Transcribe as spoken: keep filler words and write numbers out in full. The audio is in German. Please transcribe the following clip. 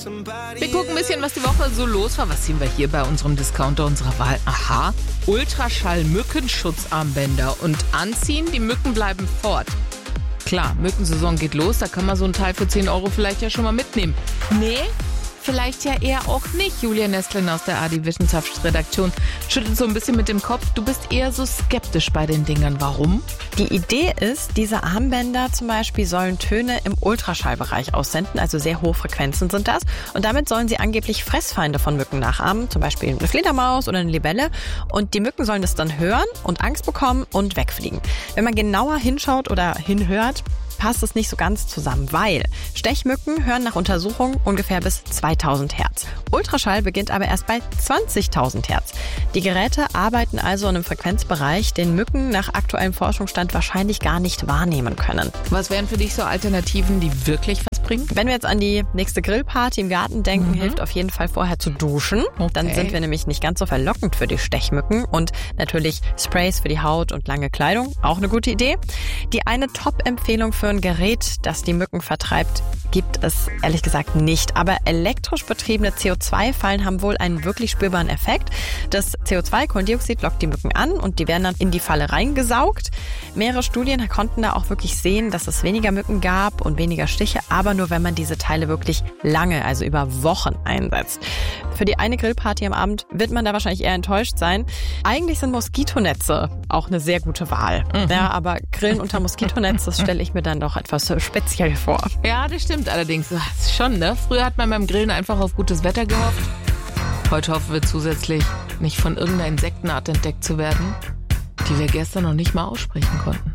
Wir gucken ein bisschen, was die Woche so los war. Was ziehen wir hier bei unserem Discounter unserer Wahl? Aha, Ultraschall-Mückenschutzarmbänder und anziehen, die Mücken bleiben fort. Klar, Mückensaison geht los, da kann man so ein Teil für zehn Euro vielleicht ja schon mal mitnehmen. Nee, vielleicht ja eher auch nicht. Julia Nestlin aus der A D Wissenschaftsredaktion schüttelt so ein bisschen mit dem Kopf. Du bist eher so skeptisch bei den Dingern. Warum? Die Idee ist, diese Armbänder zum Beispiel sollen Töne im Ultraschallbereich aussenden, also sehr hohe Frequenzen sind das. Und damit sollen sie angeblich Fressfeinde von Mücken nachahmen, zum Beispiel eine Fledermaus oder eine Libelle. Und die Mücken sollen das dann hören und Angst bekommen und wegfliegen. Wenn man genauer hinschaut oder hinhört, passt es nicht so ganz zusammen, weil Stechmücken hören nach Untersuchungen ungefähr bis zweitausend Hertz. Ultraschall beginnt aber erst bei zwanzigtausend Hertz. Die Geräte arbeiten also in einem Frequenzbereich, den Mücken nach aktuellem Forschungsstand wahrscheinlich gar nicht wahrnehmen können. Was wären für dich so Alternativen, die wirklich was bringen? Wenn wir jetzt an die nächste Grillparty im Garten denken, mhm. hilft auf jeden Fall vorher zu duschen. Okay. Dann sind wir nämlich nicht ganz so verlockend für die Stechmücken. Und natürlich Sprays für die Haut und lange Kleidung, auch eine gute Idee. Die eine Top-Empfehlung für ein Gerät, das die Mücken vertreibt, gibt es ehrlich gesagt nicht. Aber elektrisch betriebene C O zwei Fallen haben wohl einen wirklich spürbaren Effekt. Das C O zwei, Kohlendioxid, lockt die Mücken an und die werden dann in die Falle reingesaugt. Mehrere Studien konnten da auch wirklich sehen, dass es weniger Mücken gab und weniger Stiche, aber nur wenn man diese Teile wirklich lange, also über Wochen einsetzt. Für die eine Grillparty am Abend wird man da wahrscheinlich eher enttäuscht sein. Eigentlich sind Moskitonetze auch eine sehr gute Wahl. Mhm. Ja, aber Grillen unter Moskitonetz, das stelle ich mir dann doch etwas speziell vor. Ja, das stimmt allerdings. Das ist schon, ne? Früher hat man beim Grillen einfach auf gutes Wetter gehofft. Heute hoffen wir zusätzlich, nicht von irgendeiner Insektenart entdeckt zu werden, die wir gestern noch nicht mal aussprechen konnten.